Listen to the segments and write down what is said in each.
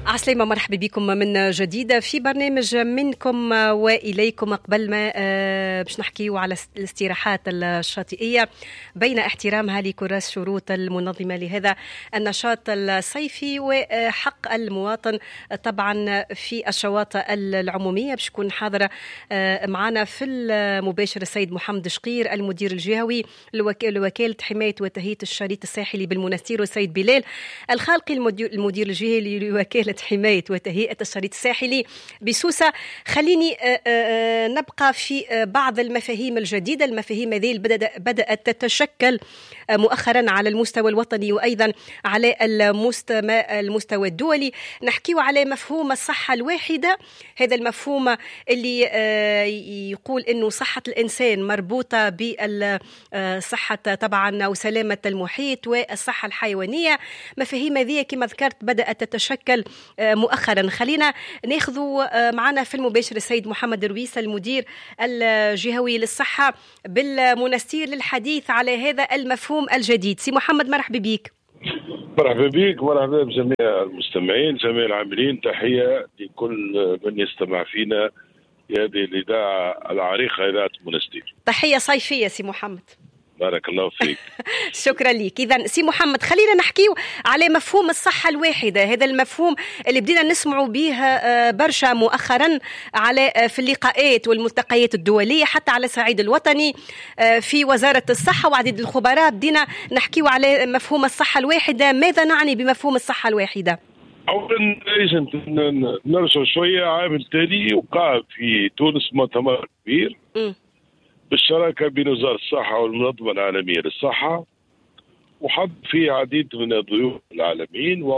عسلامة، مرحبا بكم من جديد في برنامج منكم وإليكم. قبل ما باش نحكيو على الاستراحات الشاطئية بين احترامها لكراس شروط المنظمة لهذا النشاط الصيفي وحق المواطن طبعا في الشواطئ العمومية. باش تكون حاضرة معنا في المباشر السيد محمد شقير المدير الجهوي لوكالة حماية وتهيئة الشريط الساحلي بالمنستير، والسيد بلال الخالقي المدير الجهوي لوكالة حماية وتهيئة الشريط الساحلي بسوسة. خليني نبقى في بعض المفاهيم الجديدة. المفاهيم هذه بدأت تتشكل مؤخرا على المستوى الوطني وأيضا على المستوى الدولي. نحكيو على مفهوم الصحة الواحدة. هذا المفهوم اللي يقول أنه صحة الإنسان مربوطة بالصحة طبعا وسلامة المحيط والصحة الحيوانية. مفاهيم هذه كما ذكرت بدأت تتشكل مؤخرا. خلينا ناخذوا معنا في المباشر السيد محمد رويس المدير الجهوي للصحة بالمنستير للحديث على هذا المفهوم الجديد. سي محمد، مرحبا بك. مرحبا بك، مرحبا بجميع المستمعين، جميع العاملين. تحية لكل من يستمع فينا في هذه الإذاعة العريقة، إذاعة المنستير. تحية صيفية سي محمد. بارك الله فيك. شكرا لك. إذن سي محمد، خلينا نحكيو على مفهوم الصحة الواحدة. هذا المفهوم اللي بدينا نسمعوا به برشا مؤخرا على في اللقاءات والملتقيات الدولية، حتى على الصعيد الوطني في وزارة الصحة وعديد الخبراء بدينا نحكيو على مفهوم الصحة الواحدة. ماذا نعني بمفهوم الصحة الواحدة؟ أولا نرجع شوية. عام التالي وقع في تونس مؤتمر كبير بالشراكة بين وزارة الصحة والمنظمة العالمية للصحة، وحض فيه عديد من الضيوف العالميين.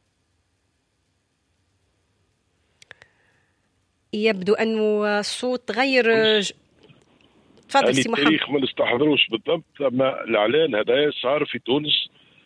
يبدو أنه الصوت غير تفضل سي محمد. التاريخ ما نستحضروش بالضبط، أما الإعلان هذا صار في تونس،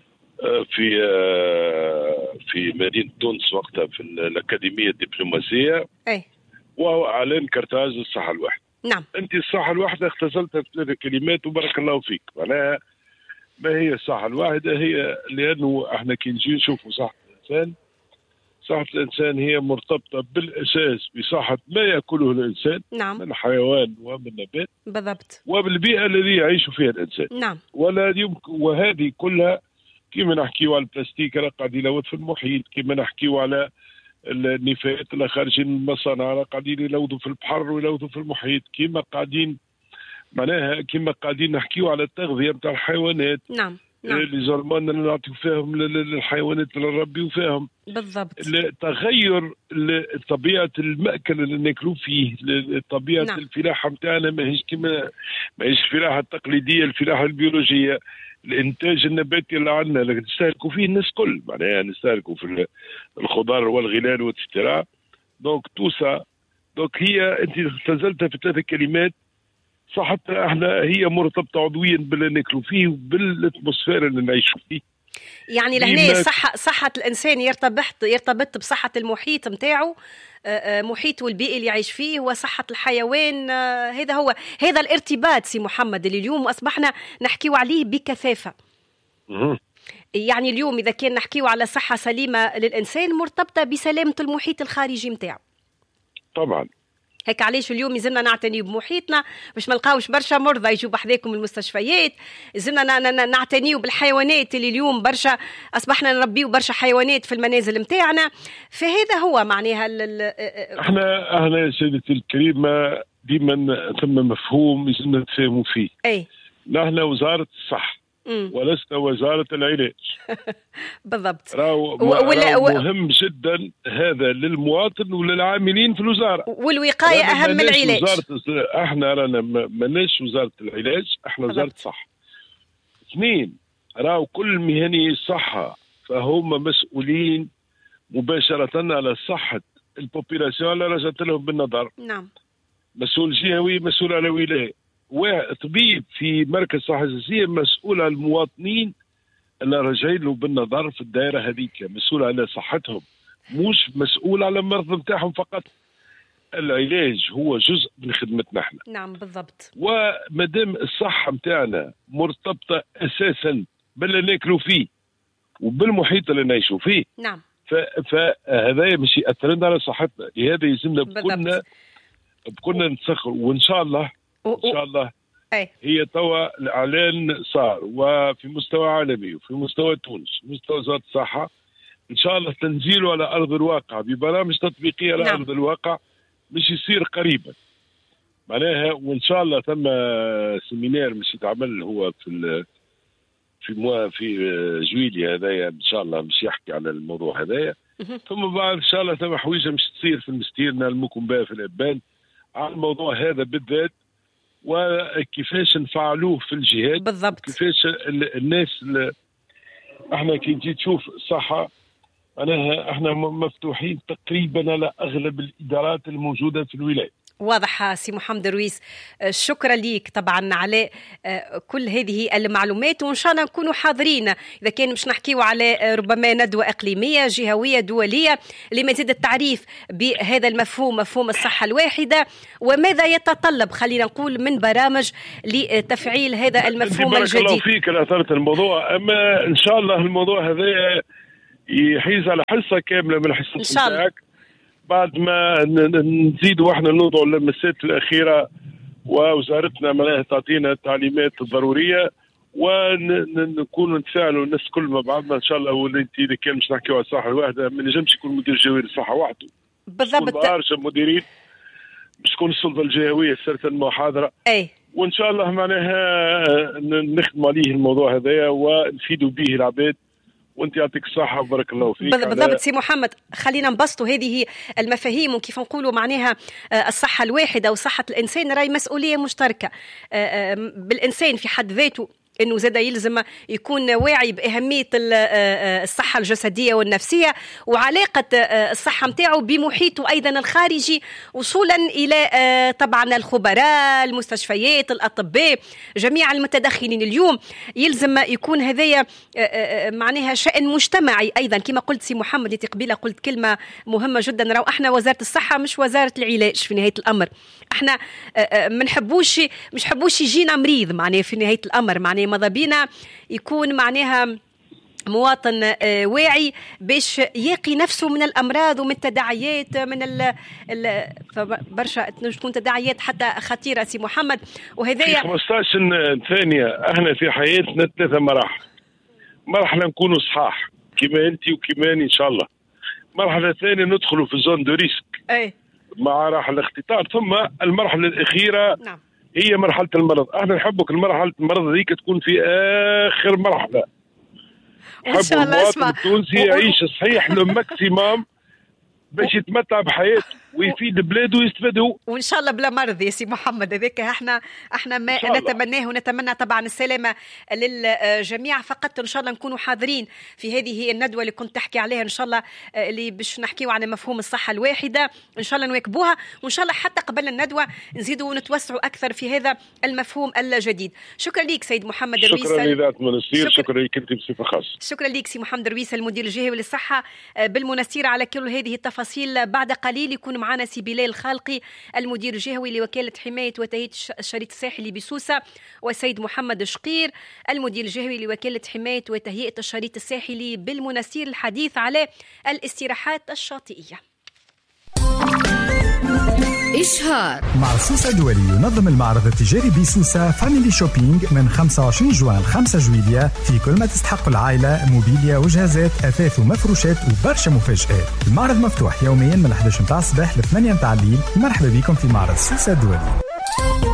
في مدينة تونس وقتها في الأكاديمية الدبلوماسية، وهو إعلان كرتاج الصحة الواحدة. نعم. أنت الصحة الواحدة اختصرتها في 3 كلمات وبارك الله فيك. معناها ما هي الصحة الواحدة؟ هي لأنه احنا كي نجي نشوفوا صحة الإنسان، صحة الإنسان هي مرتبطة بالأساس بصحة ما يأكله الإنسان. نعم. من حيوان ومن نبات بالضبط، وبالبيئة الذي يعيش فيها الإنسان. نعم. ولا يمكن، وهذه كلها كما نحكيو على البلاستيك اللي قاعد يلوث في المحيط، كما نحكيو على النفايات اللي خارجين من المصانع قاعدين يلوثوا في البحر ويلوثوا في المحيط، كما قاعدين نحكيو على التغذية نتاع الحيوانات. نعم. اللي ظلمنا نعطيو فيهم للحيوانات اللي نربيو فيهم. بالضبط. تغير طبيعة المأكل اللي ناكلو فيه، طبيعة نعم. الفلاحة نتاعنا ماهيش الفلاحة التقليدية، الفلاحة البيولوجية، الانتاج النباتي اللي عندنا اللي نستهلكوا فيه الناس كل، معناها نستهلكوا في الخضار والغلال والسترا. دونك توسا، دونك هي انت اختزلتها في 3 كلمات. صحتنا احنا هي مرتبطه عضويا باللي ناكلوا فيه وبالاتموسفير اللي نعيشوا فيه. يعني لهنا صحة الإنسان يرتبط بصحة المحيط متاعه، محيط والبيئة اللي يعيش فيه، وصحة الحيوان. هذا الارتباط سي محمد اللي اليوم أصبحنا نحكيو عليه بكثافة. يعني اليوم إذا كان نحكيو على صحة سليمة للإنسان مرتبطة بسلامة المحيط الخارجي متاعه. طبعا. هيك علاش اليوم يزلنا نعتني بمحيطنا باش ما نلقاوش برشا مرضى يجوا بحذاكم المستشفيات. يزلنا نعتنيو بالحيوانات اللي اليوم برشا أصبحنا نربيو برشا حيوانات في المنازل متاعنا. فهذا هو معناها احنا يا سيدتي الكريمة ديما ثم مفهوم لازمنا نتفاهموا فيه. نحن وزارة الصحة ولسنا وزارة العلاج. بالضبط. مهم جدا هذا للمواطن وللعاملين في الوزارة. والوقاية أهم من العلاج. احنا رانا ماناش وزارة العلاج، احنا وزارة الصحة. 2، راهو كل مهني الصحة فهم مسؤولين مباشرة على صحة البوبيلاسيون اللي رجعت لهم بالنظر. نعم. مسؤول جهوي مسؤول على ولاية، وطبيب في مركز صحة أساسية مسؤول على المواطنين اللي راجعين له بالنظر في الدائرة هذيك، مسؤول على صحتهم، مش مسؤول على المرض نتاعهم فقط. العلاج هو جزء من خدمتنا احنا. نعم بالضبط. ومادام الصحة متاعنا مرتبطة أساسا باللي ناكلوا فيه وبالمحيط اللي نعيشوا فيه. نعم. فهذا مش يأثر على صحتنا. لهذا يلزمنا بكنا نسخر. وإن شاء الله هي توا الإعلان صار، وفي مستوى عالمي وفي مستوى تونس مستوى وزارة الصحة، إن شاء الله تنزيله على أرض الواقع ببرامج تطبيقية على أرض الواقع مش يصير قريبا معناها. وإن شاء الله ثم سيمينار مش يتعمل هو في جويليا هذايا إن شاء الله مش يحكي على الموضوع هذايا. ثم بعد إن شاء الله ثم حويجة مش تصير في المستيرنا المكم بها في الأبان على الموضوع هذا بالذات، وكيفاش نفعلوه في الجهات بالضبط. كيفاش الناس احنا كي تجي تشوف الصحة احنا مفتوحين تقريبا على اغلب الادارات الموجودة في الولاية. واضح سي محمد الرويس، شكرا ليك طبعا على كل هذه المعلومات، وإن شاء الله نكونوا حاضرين إذا كان مش نحكيوا على ربما ندوة إقليمية جهوية دولية لمزيد التعريف بهذا المفهوم، مفهوم الصحة الواحدة، وماذا يتطلب خلينا نقول من برامج لتفعيل هذا المفهوم الجديد. بارك الله فيك أثرت الموضوع، أما إن شاء الله الموضوع هذا يحيز على حصة كاملة من الحصص بتاعك بعد ما نزيد واحنا نوضع اللمسات الأخيرة ووزارتنا معناها تعطينا التعليمات الضرورية ونكون نتفاعلوا الناس كل ما بعضنا إن شاء الله. واللي إذا كان مش نحكيوا على الصحة الواحدة ما نجمش يكون مدير جهوي الصحة وحده بالضبط، أرجع مديرين مش تكون السلطة الجهوية صارت المحاضرة وإن شاء الله معناها نخدم عليه الموضوع هذايا ونفيدوا به العباد. وانت يعطيك الصحة وبارك الله فيك. بالضبط سي محمد، خلينا نبسطوا هذه المفاهيم وكيف نقولوا معناها الصحة الواحدة وصحة الإنسان راي مسؤولية مشتركة بالإنسان في حد ذاته، إنه زاد يلزم يكون واعي بأهمية الصحة الجسدية والنفسية وعلاقة الصحة متاعه بمحيطه أيضا الخارجي، وصولا إلى طبعا الخبراء، المستشفيات، الأطباء، جميع المتدخلين اليوم. يلزم يكون هذايا معناها شأن مجتمعي أيضا. كما قلت سي محمد قبيلة قلت كلمة مهمة جدا، راهو احنا وزارة الصحة مش وزارة العلاج في نهاية الأمر. احنا مش حبوش يجينا مريض معناها في نهاية الأمر، معناها ماذا بينا يكون معناها مواطن واعي باش يقي نفسه من الأمراض ومن التداعيات من برشا تكون تداعيات حتى خطيرة سي محمد. وهذا 15 ثانية احنا في حياتنا 3 مراحل. مرحلة نكونوا صحاح كما انت وكما ان شاء الله. مرحلة ثانية ندخلوا في زون دو ريسك مع مراحل الاختطاف. ثم المرحلة الأخيرة هي مرحلة المرض. احنا نحبك المرحلة المرض ذيك تكون في آخر مرحلة. إن شاء الله. المواطن التونسي يعيش صحيح لو ماكسيموم باش يتمتع بحياته ويفيد بلاده ويستفادوا، وان شاء الله بلا مرض يا سي محمد. هذاك احنا ما نتمناه، ونتمنى طبعا السلامه للجميع. فقط ان شاء الله نكونوا حاضرين في هذه الندوه اللي كنت تحكي عليها ان شاء الله، اللي باش نحكيوا على مفهوم الصحه الواحده. ان شاء الله نواكبوها، وان شاء الله حتى قبل الندوه نزيدوا ونتوسعوا اكثر في هذا المفهوم الجديد. شكرا لك سيد محمد الرويس. شكرا لذات منستير. شكرا لك انت بصفه خاصه. شكرا لك سي محمد الرويس المدير الجهوي للصحه بالمنستير على كل هذه التفاصيل. بعد قليل يكون معنا سي بلال الخالقي المدير الجهوي لوكالة حماية وتهيئة الشريط الساحلي بسوسة، وسيد محمد شقير المدير الجهوي لوكالة حماية وتهيئة الشريط الساحلي بالمنستير، الحديث على الاستراحات الشاطئية. إشهار مع سوسة دولي ينظم المعرض التجاري بسوسة فاميلي شوبينج من 25 جوان 5 جويلية في كل ما تستحق العائلة، موبيليا وجهازات أثاث ومفروشات وبرشا مفاجآت. المعرض مفتوح يوميا من 11 متاع الصباح ل 8 متاع الليل. مرحبا بكم في معرض سوسة دولي.